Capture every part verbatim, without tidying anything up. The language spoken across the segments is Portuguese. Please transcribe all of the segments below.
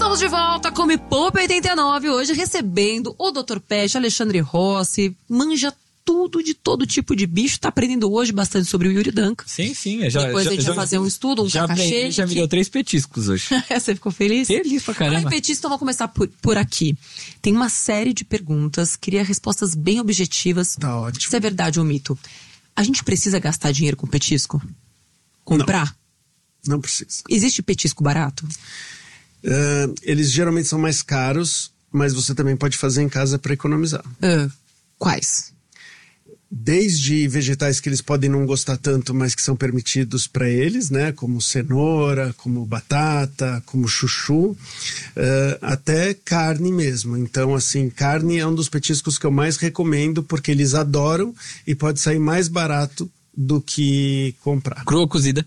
Estamos de volta com Me Poupa oitenta e nove, hoje recebendo o doutor Pet, Alexandre Rossi, manja tudo de todo tipo de bicho, tá aprendendo hoje bastante sobre o Yuri Duncan. Sim, sim. Já, Depois já, a gente já, vai fazer um estudo, um já cacachete. Já me deu três petiscos hoje. Você ficou feliz? Feliz pra caramba. Ai, petisco, então vou começar por, por aqui. Tem uma série de perguntas, queria respostas bem objetivas. Tá ótimo. Se é verdade ou mito. A gente precisa gastar dinheiro com petisco? Comprar? Não, não precisa. Existe petisco barato? Uh, eles geralmente são mais caros, mas você também pode fazer em casa para economizar. Uh, quais? Desde vegetais que eles podem não gostar tanto, mas que são permitidos para eles, né? Como cenoura, como batata, como chuchu, uh, até carne mesmo. Então, assim, carne é um dos petiscos que eu mais recomendo, porque eles adoram e pode sair mais barato do que comprar. Crua ou cozida?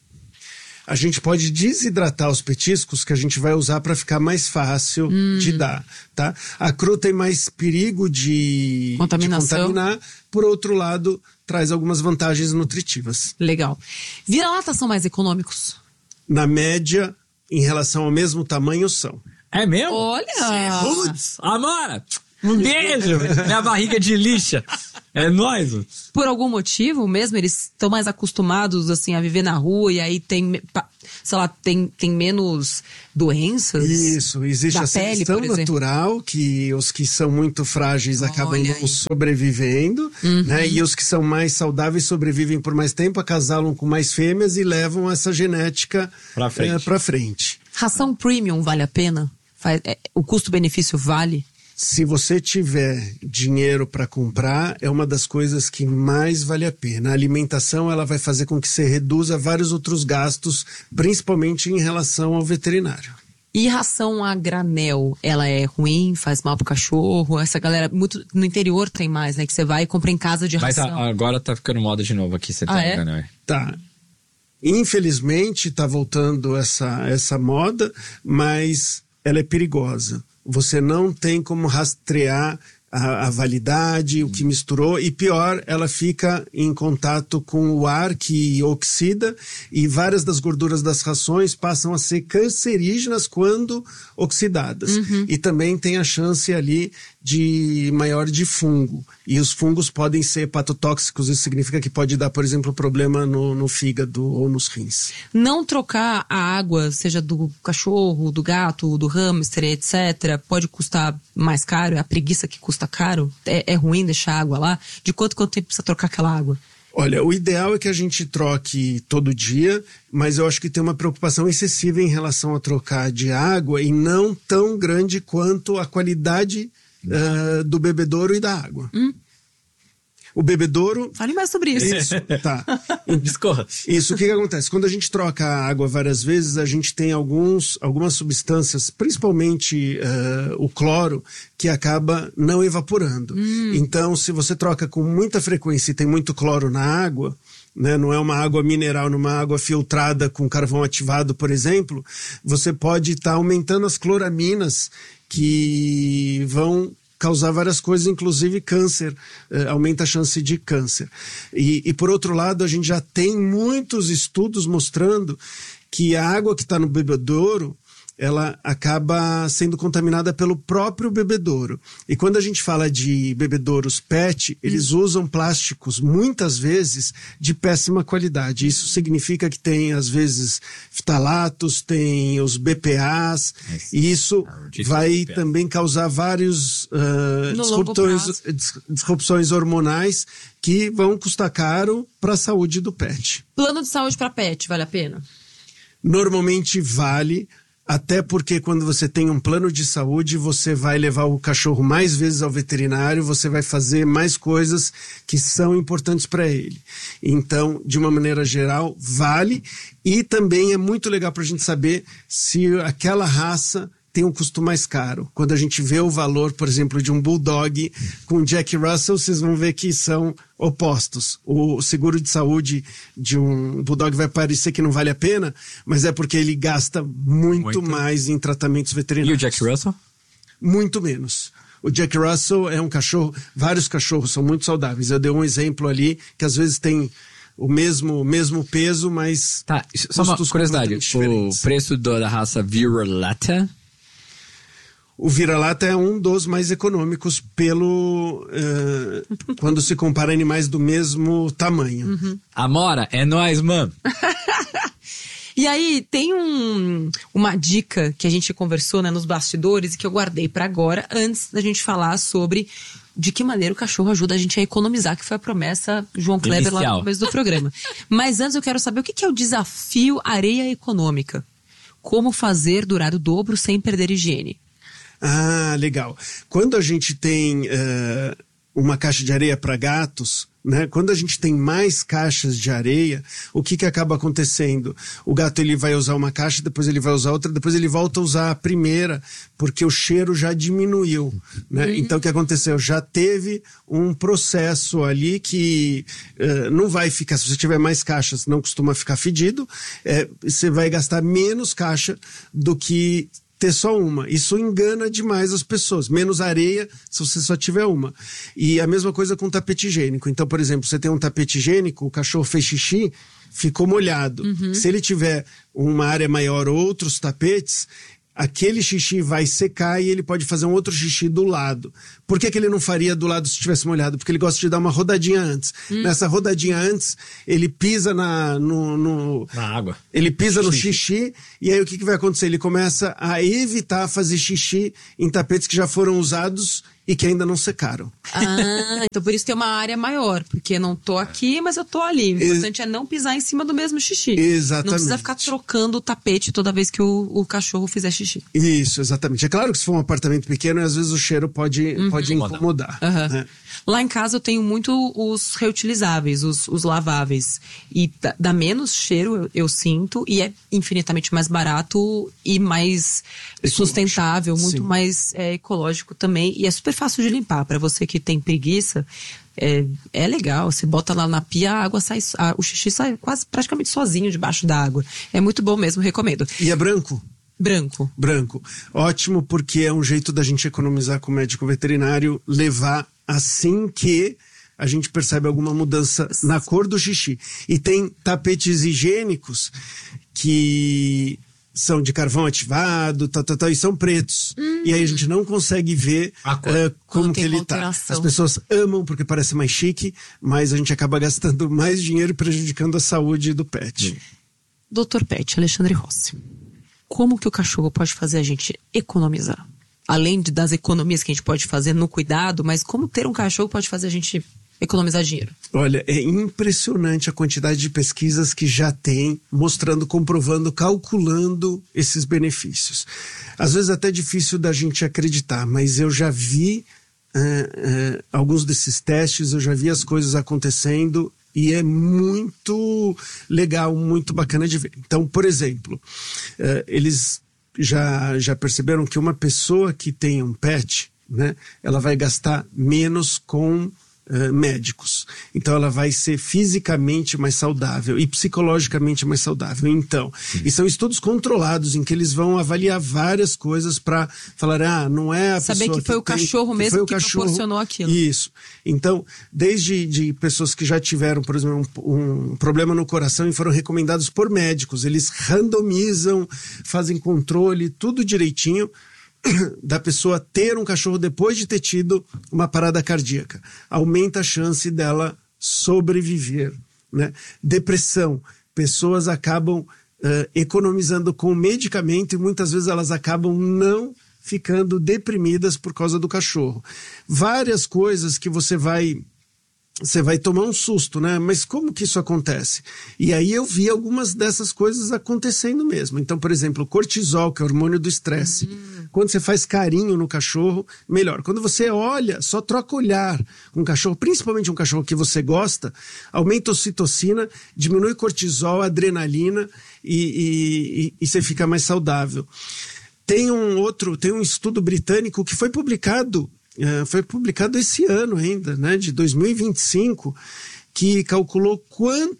A gente pode desidratar os petiscos que a gente vai usar para ficar mais fácil hum. de dar, tá? A cru tem mais perigo de, Contaminação. de contaminar, por outro lado, traz algumas vantagens nutritivas. Legal. Vira-latas são mais econômicos? Na média, em relação ao mesmo tamanho, são. É mesmo? Olha! Putz, Amora, um beijo! Minha barriga de lixa. É nóis. Por algum motivo mesmo, eles estão mais acostumados assim a viver na rua e aí tem, sei lá, tem, tem menos doenças? Isso, existe da a pele, seleção por exemplo? natural, que os que são muito frágeis acabam Olha não aí. sobrevivendo, Uhum. né? E os que são mais saudáveis sobrevivem por mais tempo, acasalam com mais fêmeas e levam essa genética Pra frente. eh, pra frente. Ração premium vale a pena? Faz, é, o custo-benefício vale? Se você tiver dinheiro para comprar, é uma das coisas que mais vale a pena. A alimentação, ela vai fazer com que você reduza vários outros gastos, principalmente em relação ao veterinário. E ração a granel, ela é ruim, faz mal pro cachorro? Essa galera, muito no interior tem mais, né? Que você vai e compra em casa de Mas ração. a, agora tá ficando moda de novo aqui, você Ah, tá é? né? Tá. Infelizmente, tá voltando essa, essa moda, mas ela é perigosa. Você não tem como rastrear a, a validade, o que misturou, e pior, ela fica em contato com o ar que oxida e várias das gorduras das rações passam a ser cancerígenas quando oxidadas. Uhum. E também tem a chance ali de maior de fungo. E os fungos podem ser hepatotóxicos, isso significa que pode dar, por exemplo, problema no, no fígado ou nos rins. Não trocar a água, seja do cachorro, do gato, do hamster, etcétera, pode custar mais caro? É a preguiça que custa caro? É, é ruim deixar a água lá? De quanto quanto tempo precisa trocar aquela água? Olha, o ideal é que a gente troque todo dia, mas eu acho que tem uma preocupação excessiva em relação a trocar de água e não tão grande quanto a qualidade uh, do bebedouro e da água. Hum. O bebedouro... Fale mais sobre isso. Isso, tá. Discorra. Isso, o que que acontece? Quando a gente troca a água várias vezes, a gente tem alguns, algumas substâncias, principalmente uh, o cloro, que acaba não evaporando. Hum. Então, se você troca com muita frequência e tem muito cloro na água, né, não é uma água mineral, numa água filtrada com carvão ativado, por exemplo, você pode estar tá aumentando as cloraminas que vão causar várias coisas, inclusive câncer, eh, aumenta a chance de câncer. E, e por outro lado, a gente já tem muitos estudos mostrando que a água que está no bebedouro, ela acaba sendo contaminada pelo próprio bebedouro. E quando a gente fala de bebedouros pet, eles hum. usam plásticos, muitas vezes, de péssima qualidade. Isso significa que tem, às vezes, ftalatos, tem os B P As, é, e isso vai também causar vários uh, disruptões, disrupções hormonais que vão custar caro para a saúde do pet. Plano de saúde para pet, vale a pena? Normalmente vale. Até porque quando você tem um plano de saúde, você vai levar o cachorro mais vezes ao veterinário, você vai fazer mais coisas que são importantes para ele. Então, de uma maneira geral, vale. E também é muito legal para a gente saber se aquela raça tem um custo mais caro. Quando a gente vê o valor, por exemplo, de um Bulldog com Jack Russell, vocês vão ver que são opostos. O seguro de saúde de um Bulldog vai parecer que não vale a pena, mas é porque ele gasta muito, muito. mais em tratamentos veterinários. E o Jack Russell? Muito menos. O Jack Russell é um cachorro, vários cachorros são muito saudáveis. Eu dei um exemplo ali que às vezes tem o mesmo, mesmo peso, mas... Tá, só uma curiosidade. O preço do, da raça Vira-Lata O vira-lata é um dos mais econômicos pelo uh, quando se compara animais do mesmo tamanho. Uhum. Amora, é nóis, mano. E aí, tem um, uma dica que a gente conversou, né, nos bastidores e que eu guardei pra agora, antes da gente falar sobre de que maneira o cachorro ajuda a gente a economizar, que foi a promessa João Kleber lá no começo do programa. Mas antes eu quero saber o que que é o desafio areia econômica. Como fazer durar o dobro sem perder higiene? Ah, legal. Quando a gente tem uh, uma caixa de areia para gatos, né? Quando a gente tem mais caixas de areia, o que que acaba acontecendo? O gato ele vai usar uma caixa, depois ele vai usar outra, depois ele volta a usar a primeira, porque o cheiro já diminuiu, né? Uhum. Então o que aconteceu? Já teve um processo ali que uh, não vai ficar, se você tiver mais caixas, não costuma ficar fedido, é, você vai gastar menos caixa do que ter só uma. Isso engana demais as pessoas. Menos areia se você só tiver uma. E a mesma coisa com tapete higiênico. Então, por exemplo, você tem um tapete higiênico, o cachorro fez xixi, ficou molhado. Uhum. Se ele tiver uma área maior ou outros tapetes, aquele xixi vai secar e ele pode fazer um outro xixi do lado. Por que que ele não faria do lado se estivesse molhado? Porque ele gosta de dar uma rodadinha antes. Hum. Nessa rodadinha antes, ele pisa na, no, no, na água. Ele pisa xixi. no xixi e aí o que que vai acontecer? Ele começa a evitar fazer xixi em tapetes que já foram usados e que ainda não secaram. Ah, então por isso tem uma área maior, porque não tô aqui, mas eu tô ali. O importante é não pisar em cima do mesmo xixi. Exatamente. Não precisa ficar trocando o tapete toda vez que o, o cachorro fizer xixi. Isso, exatamente. É claro que se for um apartamento pequeno, às vezes o cheiro pode, uhum. pode incomodar. Uhum. Né? Lá em casa eu tenho muito os reutilizáveis, os, os laváveis. E dá, dá menos cheiro, eu, eu sinto, e é infinitamente mais barato e mais sustentável, muito Sim. mais é, ecológico também. E é super fácil de limpar. Para você que tem preguiça, é, é legal. Você bota lá na pia, a água sai, a, o xixi sai quase praticamente sozinho debaixo da água. É muito bom mesmo, recomendo. E é branco? Branco. Branco. Ótimo, porque é um jeito da gente economizar com o médico veterinário, levar assim que a gente percebe alguma mudança na cor do xixi. E tem tapetes higiênicos que são de carvão ativado, tá, tá, tá, e são pretos. Hum. E aí a gente não consegue ver uh, como que ele tá. As pessoas amam porque parece mais chique, mas a gente acaba gastando mais dinheiro e prejudicando a saúde do pet. doutor Pet, Alexandre Rossi. Como que o cachorro pode fazer a gente economizar? Além de, das economias que a gente pode fazer no cuidado, mas como ter um cachorro pode fazer a gente economizar dinheiro? Olha, é impressionante a quantidade de pesquisas que já tem, mostrando, comprovando, calculando esses benefícios. Às vezes é até difícil da gente acreditar, mas eu já vi uh, uh, alguns desses testes, eu já vi as coisas acontecendo e é muito legal, muito bacana de ver. Então, por exemplo, uh, eles já, já perceberam que uma pessoa que tem um pet, né, ela vai gastar menos com uh, médicos. Então, ela vai ser fisicamente mais saudável e psicologicamente mais saudável. Então, uhum. e são estudos controlados em que eles vão avaliar várias coisas para falar, ah, não é a Saber pessoa que foi que o tem, cachorro que mesmo foi o que cachorro, proporcionou aquilo. Isso. Então, desde de pessoas que já tiveram, por exemplo, um, um problema no coração e foram recomendados por médicos, eles randomizam, fazem controle, tudo direitinho, da pessoa ter um cachorro depois de ter tido uma parada cardíaca. Aumenta a chance dela sobreviver, né? Depressão. Pessoas acabam uh, economizando com medicamento e muitas vezes elas acabam não ficando deprimidas por causa do cachorro. Várias coisas que você vai... Você vai tomar um susto, né? Mas como que isso acontece? E aí eu vi algumas dessas coisas acontecendo mesmo. Então, por exemplo, o cortisol, que é o hormônio do estresse. Uhum. Quando você faz carinho no cachorro, melhor. Quando você olha, só troca olhar com um cachorro, principalmente um cachorro que você gosta, aumenta a ocitocina, diminui cortisol, adrenalina e, e, e, e você fica mais saudável. Tem um outro, tem um estudo britânico que foi publicado Uh, foi publicado esse ano ainda, né, de dois mil e vinte e cinco, que calculou quanto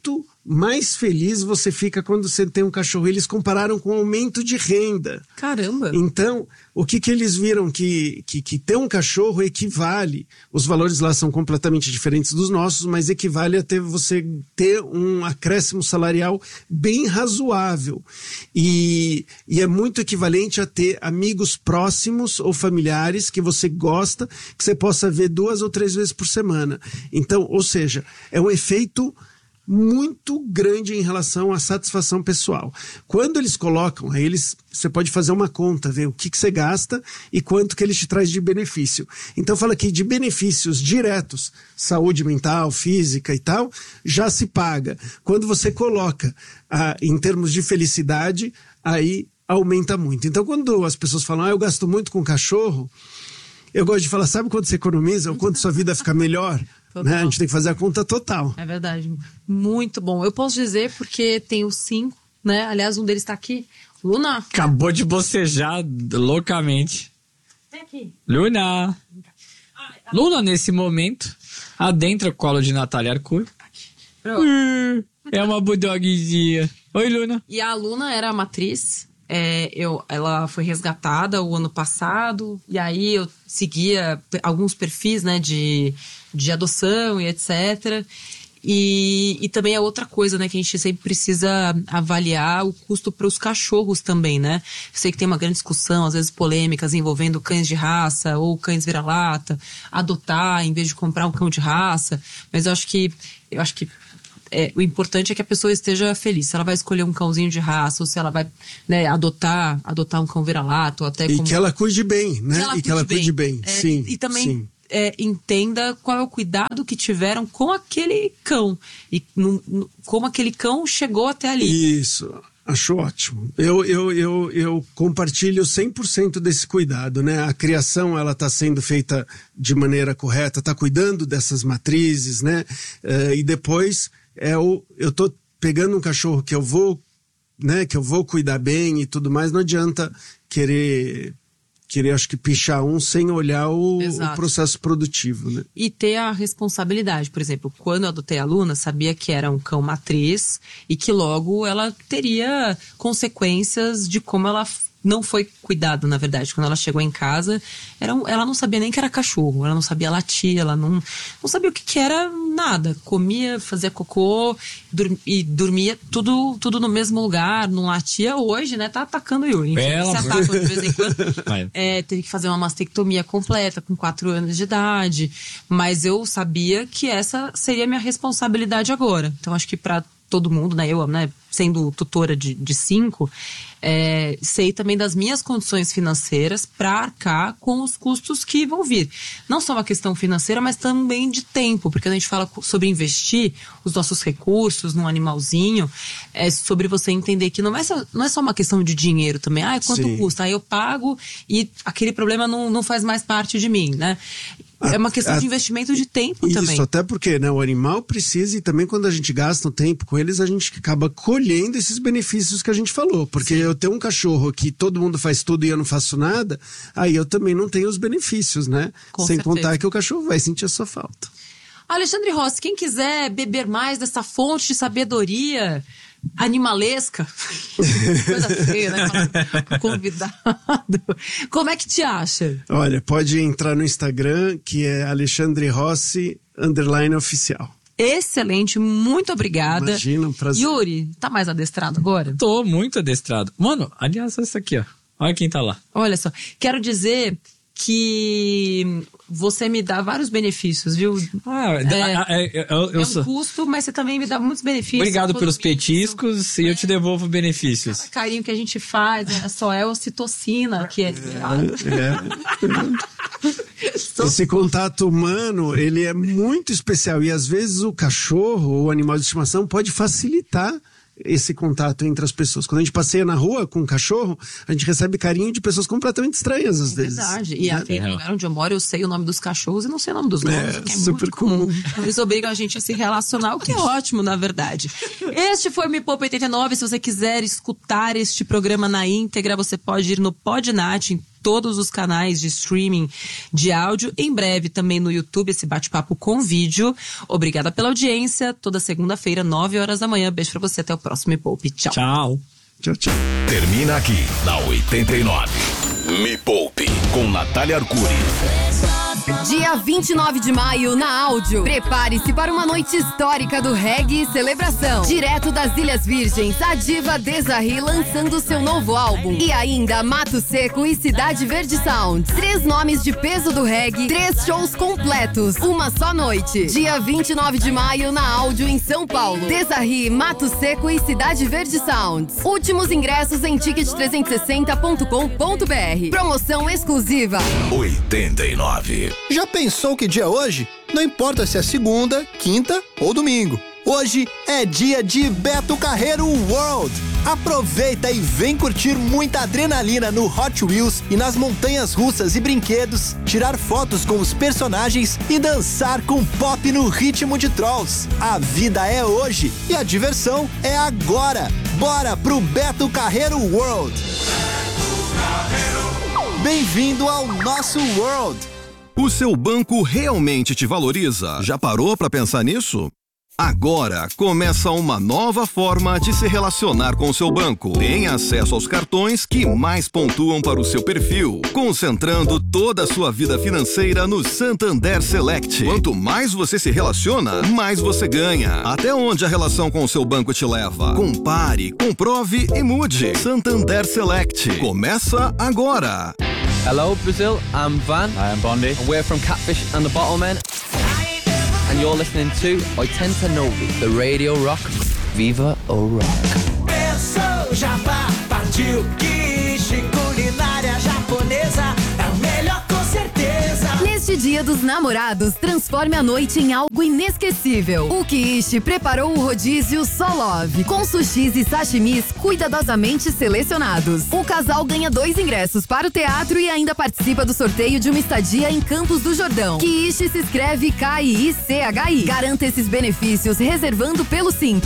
mais feliz você fica quando você tem um cachorro. Eles compararam com o aumento de renda. Caramba! Então, o que, que eles viram? Que, que, que ter um cachorro equivale, os valores lá são completamente diferentes dos nossos, mas equivale a ter, você ter um acréscimo salarial bem razoável. E, e é muito equivalente a ter amigos próximos ou familiares que você gosta, que você possa ver duas ou três vezes por semana. Então, ou seja, é um efeito muito grande em relação à satisfação pessoal. Quando eles colocam, aí eles, você pode fazer uma conta, ver o que, que você gasta e quanto que ele te traz de benefício. Então fala aqui de benefícios diretos, saúde mental, física e tal, já se paga. Quando você coloca ah, em termos de felicidade, aí aumenta muito. Então quando as pessoas falam, ah, eu gasto muito com cachorro, eu gosto de falar, sabe quanto você economiza? Ou quanto sua vida fica melhor? Né? A gente tem que fazer a conta total. É verdade. Muito bom. Eu posso dizer porque tenho cinco, né? Aliás, um deles tá aqui. Luna. Acabou de bocejar loucamente. Vem aqui. Luna. Luna, nesse momento, adentra o colo de Natália Arcuri. Uh, é uma bulldogzinha. Oi, Luna. E a Luna era a matriz. É, eu, ela foi resgatada o ano passado. E aí eu seguia alguns perfis, né, de, de adoção e etcétera. E, e também é outra coisa, né, que a gente sempre precisa avaliar o custo para os cachorros também, né? Eu sei que tem uma grande discussão, às vezes polêmicas, envolvendo cães de raça ou cães vira-lata, adotar em vez de comprar um cão de raça. Mas eu acho que, eu acho que É, o importante é que a pessoa esteja feliz. Se ela vai escolher um cãozinho de raça, ou se ela vai, né, adotar, adotar um cão vira-lata, ou até E como... que ela cuide bem, né? Que ela e que ela cuide bem, É, sim. E também sim. É, entenda qual é o cuidado que tiveram com aquele cão. E no, no, como aquele cão chegou até ali. Isso. Acho ótimo. Eu, eu, eu, eu compartilho cem por cento desse cuidado, né? A criação, ela está sendo feita de maneira correta, está cuidando dessas matrizes, né? Uh, e depois, é o, eu tô pegando um cachorro que eu vou, né? Que eu vou cuidar bem e tudo mais, não adianta querer... querer, acho que, pichar um sem olhar o, o processo produtivo, né? E ter a responsabilidade. Por exemplo, quando eu adotei a Luna, sabia que era um cão matriz e que logo ela teria consequências de como ela não foi cuidada, na verdade. Quando ela chegou em casa, era um, ela não sabia nem que era cachorro, ela não sabia latir, ela não, não sabia o que, que era nada. Comia, fazia cocô dur, e dormia tudo, tudo no mesmo lugar, não latia. Hoje, né, tá atacando o Yuri. Ela... Se ataca de vez em quando. É, teve que fazer uma mastectomia completa com quatro anos de idade. Mas eu sabia que essa seria a minha responsabilidade agora. Então, acho que pra todo mundo, né, eu, né, sendo tutora de, de cinco, é, sei também das minhas condições financeiras para arcar com os custos que vão vir. Não só uma questão financeira, mas também de tempo, porque a gente fala sobre investir os nossos recursos num animalzinho, é sobre você entender que não é só, não é só uma questão de dinheiro também. Ah, quanto Sim. custa? Aí eu pago e aquele problema não, não faz mais parte de mim, né? É uma questão a, de investimento de tempo isso, também. Isso, até porque, né, o animal precisa, e também quando a gente gasta o tempo com eles, a gente acaba colhendo esses benefícios que a gente falou. Porque Sim. eu tenho um cachorro que todo mundo faz tudo e eu não faço nada, aí eu também não tenho os benefícios, né? Com Sem certeza. Contar que o cachorro vai sentir a sua falta. Alexandre Rossi, quem quiser beber mais dessa fonte de sabedoria animalesca, coisa feia, né? Convidado. Como é que te acha? Olha, pode entrar no Instagram, que é Alexandre Rossi, underline oficial. Excelente, muito obrigada. Imagina, um prazer. Yuri, tá mais adestrado agora? Tô muito adestrado. Mano, aliás, essa aqui, ó. Olha quem tá lá. Olha só, quero dizer que você me dá vários benefícios, viu? Ah, é, é, eu, eu é um sou... custo, mas você também me dá muitos benefícios. Obrigado pelos petiscos e é. eu te devolvo benefícios. Aquele carinho que a gente faz, é, só é ocitocina que é... é, é. Esse contato humano, ele é muito especial e às vezes o cachorro, o animal de estimação, pode facilitar esse contato entre as pessoas. Quando a gente passeia na rua com um cachorro, a gente recebe carinho de pessoas completamente estranhas às é vezes. Verdade. E aqui no lugar onde eu moro, eu sei o nome dos cachorros e não sei o nome dos nomes, é, que é super muito comum. comum. Eles obrigam a gente a se relacionar, o que é ótimo, na verdade. Este foi o Me Poupa oitenta e nove. Se você quiser escutar este programa na íntegra, você pode ir no Podnat, em todos os canais de streaming de áudio. Em breve também no YouTube, esse bate-papo com vídeo. Obrigada pela audiência. Toda segunda-feira, nove horas da manhã. Beijo pra você. Até o próximo Me Poupe. Tchau. Tchau. Tchau, tchau. Termina aqui, na oitenta e nove. Me Poupe, com Natália Arcuri. Dia vinte e nove de maio, na Áudio. Prepare-se para uma noite histórica do reggae e celebração. Direto das Ilhas Virgens, a diva Desarri lançando seu novo álbum. E ainda Mato Seco e Cidade Verde Sound. Três nomes de peso do reggae, três shows completos, uma só noite. Dia vinte e nove de maio, na Áudio, em São Paulo. Desarri, Mato Seco e Cidade Verde Sound. Últimos ingressos em ticket trezentos e sessenta ponto com ponto b r. Promoção exclusiva. oitenta e nove. Já pensou que dia é hoje? Não importa se é segunda, quinta ou domingo. Hoje é dia de Beto Carreiro World. Aproveita e vem curtir muita adrenalina no Hot Wheels e nas montanhas russas e brinquedos, tirar fotos com os personagens e dançar com pop no ritmo de Trolls. A vida é hoje e a diversão é agora. Bora pro Beto Carreiro World. Bem-vindo ao nosso World. O seu banco realmente te valoriza? Já parou para pensar nisso? Agora começa uma nova forma de se relacionar com o seu banco. Tenha acesso aos cartões que mais pontuam para o seu perfil, concentrando toda a sua vida financeira no Santander Select. Quanto mais você se relaciona, mais você ganha. Até onde a relação com o seu banco te leva? Compare, comprove e mude. Santander Select. Começa agora. Hello Brazil, I'm Van. I am Bondi. And we're from Catfish and the Bottlemen. And you're listening to I Tend to Know the Radio Rock. Viva o Rock. Pensou, Jabá, partiu, quiche, culinária japonesa, é o melhor com certeza. Neste Dia dos Namorados, transforme a noite em algo inesquecível. O Kiishi preparou o rodízio Solove, com sushis e sashimis cuidadosamente selecionados. O casal ganha dois ingressos para o teatro e ainda participa do sorteio de uma estadia em Campos do Jordão. Kiishi se escreve K I I C H I. Garanta esses benefícios reservando pelo Simples.